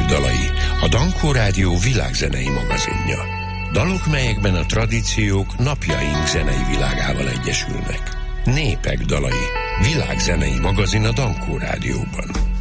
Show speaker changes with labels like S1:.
S1: dalai, a Dankó Rádió világzenei magazinja. Dalok, melyekben a tradíciók napjaink zenei világával egyesülnek. Népek dalai, világzenei magazin a Dankó Rádióban.